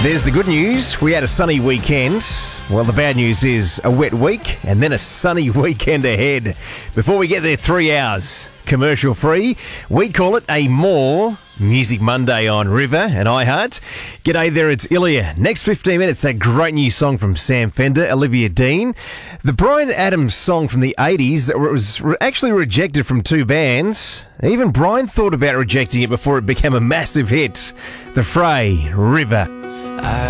There's the good news. We had a sunny weekend. Well, the bad news is a wet week and then a sunny weekend ahead. Before we get there, 3 hours commercial free. We call it a More Music Monday on River and iHeart. G'day there, it's Ilya. Next 15 minutes, a great new song from Sam Fender, Olivia Dean. The Bryan Adams song from the 80s that was actually rejected from 2 bands. Even Bryan thought about rejecting it before it became a massive hit. The Fray, River.